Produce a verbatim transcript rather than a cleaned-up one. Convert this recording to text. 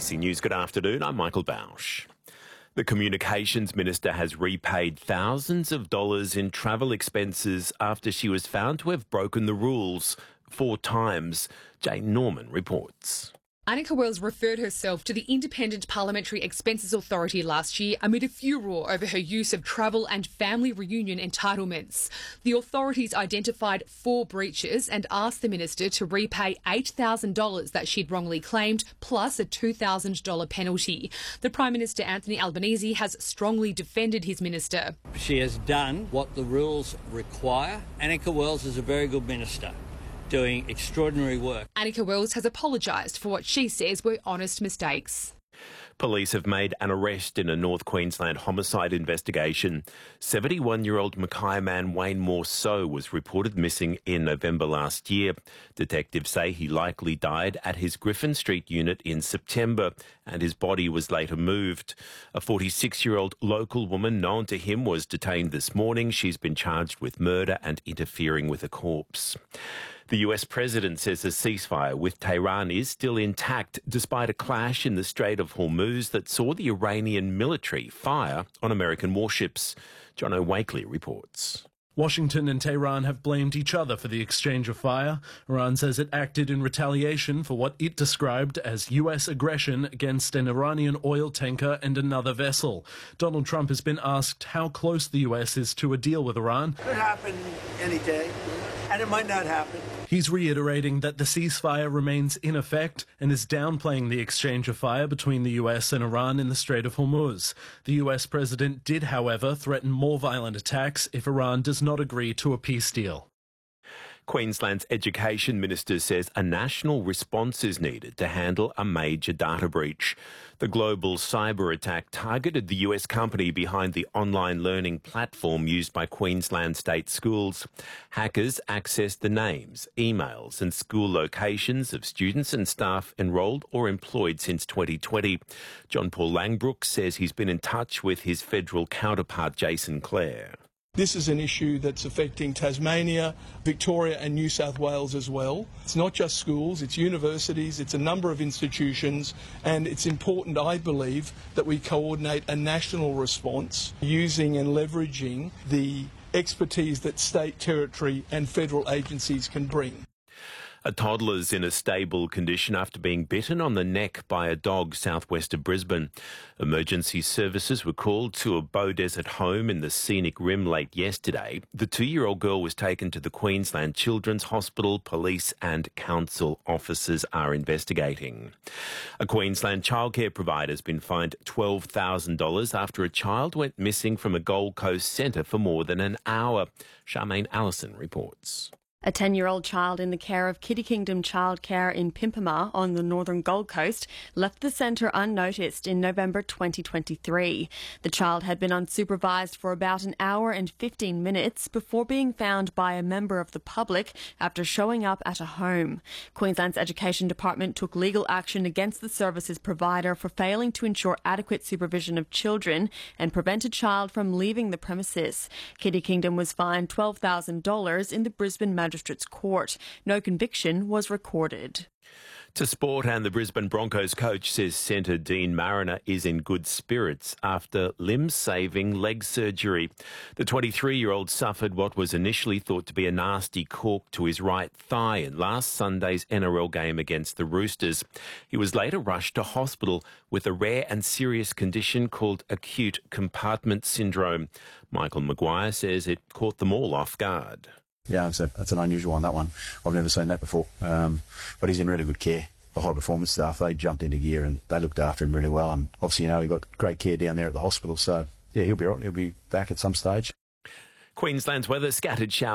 C News, good afternoon. I'm Michael Bausch. The Communications Minister has repaid thousands of dollars in travel expenses after she was found to have broken the rules four times. Jane Norman reports. Anika Wells referred herself to the Independent Parliamentary Expenses Authority last year amid a furore over her use of travel and family reunion entitlements. The authorities identified four breaches and asked the minister to repay eight thousand dollars that she'd wrongly claimed, plus a two thousand dollars penalty. The Prime Minister, Anthony Albanese, has strongly defended his minister. She has done what the rules require. Anika Wells is a very good minister, doing extraordinary work. Anika Wells has apologised for what she says were honest mistakes. Police have made an arrest in a North Queensland homicide investigation. seventy-one-year-old Mackay man Wayne Morceau was reported missing in November last year. Detectives say he likely died at his Griffin Street unit in September and his body was later moved. A forty-six-year-old local woman known to him was detained this morning. She's been charged with murder and interfering with a corpse. The U S president says a ceasefire with Tehran is still intact despite a clash in the Strait of Hormuz that saw the Iranian military fire on American warships. John O'Wakely reports. Washington and Tehran have blamed each other for the exchange of fire. Iran says it acted in retaliation for what it described as U S aggression against an Iranian oil tanker and another vessel. Donald Trump has been asked how close the U S is to a deal with Iran. It could happen any day, and it might not happen. He's reiterating that the ceasefire remains in effect and is downplaying the exchange of fire between the U S and Iran in the Strait of Hormuz. The U S president did, however, threaten more violent attacks if Iran does not agree to a peace deal. Queensland's Education Minister says a national response is needed to handle a major data breach. The global cyber attack targeted the U S company behind the online learning platform used by Queensland state schools. Hackers accessed the names, emails and school locations of students and staff enrolled or employed since twenty twenty. John Paul Langbrook says he's been in touch with his federal counterpart Jason Clare. This is an issue that's affecting Tasmania, Victoria and New South Wales as well. It's not just schools, it's universities, it's a number of institutions, and it's important, I believe, that we coordinate a national response using and leveraging the expertise that state, territory and federal agencies can bring. A toddler's in a stable condition after being bitten on the neck by a dog southwest of Brisbane. Emergency services were called to a Beaudesert home in the Scenic Rim late yesterday. The two-year-old girl was taken to the Queensland Children's Hospital. Police and council officers are investigating. A Queensland childcare provider has been fined twelve thousand dollars after a child went missing from a Gold Coast centre for more than an hour. Charmaine Allison reports. A ten-year-old child in the care of Kitty Kingdom Childcare in Pimpama on the northern Gold Coast left the centre unnoticed in November twenty twenty-three. The child had been unsupervised for about an hour and fifteen minutes before being found by a member of the public after showing up at a home. Queensland's Education Department took legal action against the services provider for failing to ensure adequate supervision of children and prevent a child from leaving the premises. Kitty Kingdom was fined twelve thousand dollars in the Brisbane Magistrates Court. No conviction was recorded. To sport, and the Brisbane Broncos coach says centre Dean Mariner is in good spirits after limb-saving leg surgery. The twenty-three-year-old suffered what was initially thought to be a nasty cork to his right thigh in last Sunday's N R L game against the Roosters. He was later rushed to hospital with a rare and serious condition called acute compartment syndrome. Michael Maguire says it caught them all off guard. Yeah, it's a, that's an unusual one, that one. I've never seen that before. Um, but he's in really good care. The high performance staff, they jumped into gear and they looked after him really well. And obviously, you know, he got great care down there at the hospital. So, yeah, he'll be right. He'll be back at some stage. Queensland's weather, scattered showers.